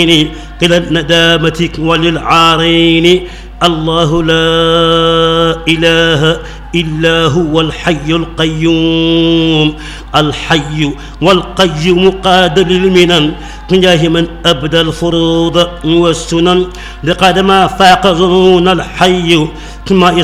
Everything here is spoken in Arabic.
قل الندامة وللعارين الله لا إله إلا هو الحي القيوم الحي والقيوم قادر للمنن تجاه من أبدى الفروض والسنن لقد ما فاق ظنون الحي كما